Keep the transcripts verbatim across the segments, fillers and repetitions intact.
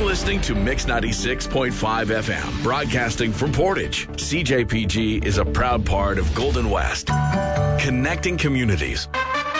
listening to Mix ninety-six point five F M, broadcasting from Portage. C J P G is a proud part of Golden West, connecting communities.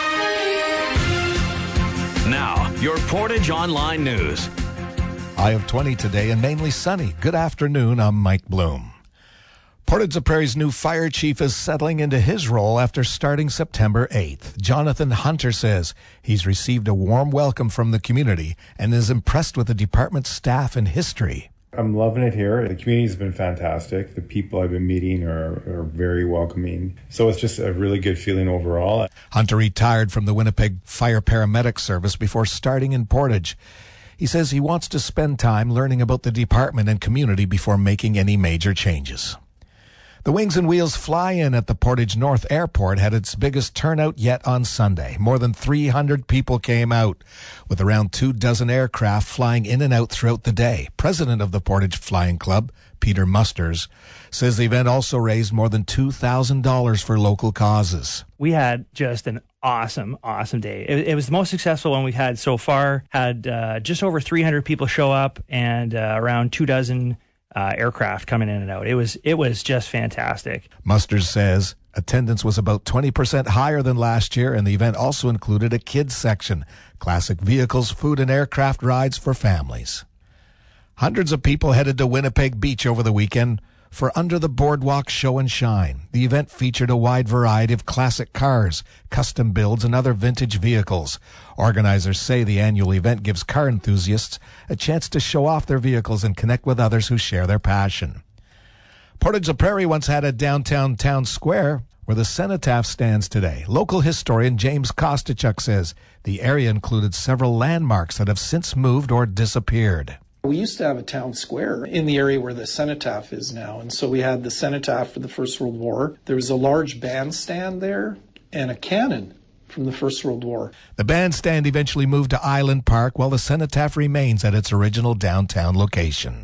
Now, your Portage Online News. High of twenty today and mainly sunny. Good afternoon, I'm Mike Bloom. Portage-la-Prairie's new fire chief is settling into his role after starting September eighth. Jonathan Hunter says he's received a warm welcome from the community and is impressed with the department's staff and history. I'm loving it here. The community's been fantastic. The people I've been meeting are, are very welcoming. So it's just a really good feeling overall. Hunter retired from the Winnipeg Fire Paramedic Service before starting in Portage. He says he wants to spend time learning about the department and community before making any major changes. The Wings and Wheels fly-in at the Portage North Airport had its biggest turnout yet on Sunday. More than three hundred people came out, with around two dozen aircraft flying in and out throughout the day. President of the Portage Flying Club, Peter Musters, says the event also raised more than two thousand dollars for local causes. We had just an awesome, awesome day. It, it was the most successful one we've had so far. Had uh, just over three hundred people show up and uh, around two dozen Uh, aircraft coming in and out. It was it was just fantastic. Musters says attendance was about twenty percent higher than last year, and the event also included a kids section, classic vehicles, food, and aircraft rides for families. Hundreds of people headed to Winnipeg Beach over the weekend for Under the Boardwalk Show and Shine. The event featured a wide variety of classic cars, custom builds, and other vintage vehicles. Organizers say the annual event gives car enthusiasts a chance to show off their vehicles and connect with others who share their passion. Portage-la-Prairie once had a downtown town square where the cenotaph stands today. Local historian James Kostychuk says the area included several landmarks that have since moved or disappeared. We used to have a town square in the area where the cenotaph is now, and so we had the cenotaph for the First World War. There was a large bandstand there and a cannon from the First World War. The bandstand eventually moved to Island Park, while the cenotaph remains at its original downtown location.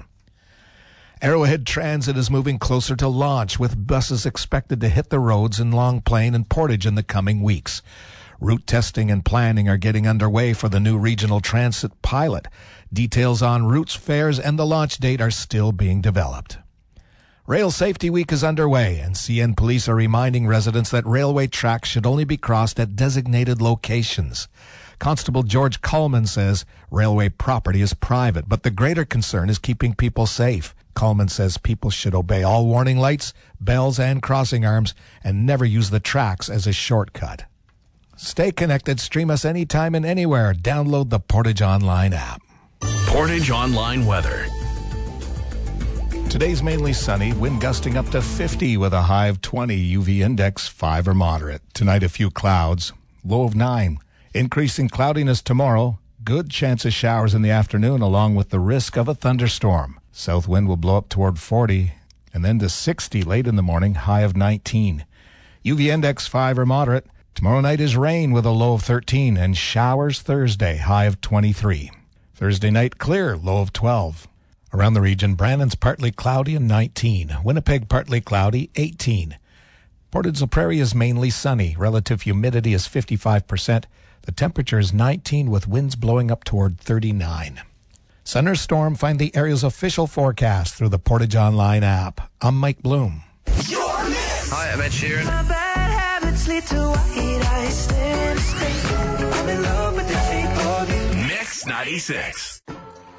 Arrowhead Transit is moving closer to launch, with buses expected to hit the roads in Long Plain and Portage in the coming weeks. Route testing and planning are getting underway for the new regional transit pilot. Details on routes, fares, and the launch date are still being developed. Rail Safety Week is underway, and C N Police are reminding residents that railway tracks should only be crossed at designated locations. Constable George Coleman says railway property is private, but the greater concern is keeping people safe. Coleman says people should obey all warning lights, bells, and crossing arms, and never use the tracks as a shortcut. Stay connected. Stream us anytime and anywhere. Download the Portage Online app. Portage Online weather. Today's mainly sunny, wind gusting up to fifty with a high of twenty, U V index five or moderate. Tonight a few clouds, low of nine. Increasing cloudiness tomorrow, good chance of showers in the afternoon along with the risk of a thunderstorm. South wind will blow up toward forty and then to sixty late in the morning, high of nineteen. U V index five or moderate. Tomorrow night is rain with a low of thirteen and showers Thursday, high of twenty-three. Thursday night clear, low of twelve. Around the region, Brandon's partly cloudy and nineteen. Winnipeg partly cloudy, eighteen. Portage-la-Prairie is mainly sunny. Relative humidity is fifty-five percent. The temperature is nineteen with winds blowing up toward thirty-nine. Thunderstorm, find the area's official forecast through the Portage Online app. I'm Mike Bloom. Hi, I'm Ed Sheeran. My bad habits lead to white eyes. I'm in love with the shape of you. Mix ninety-six.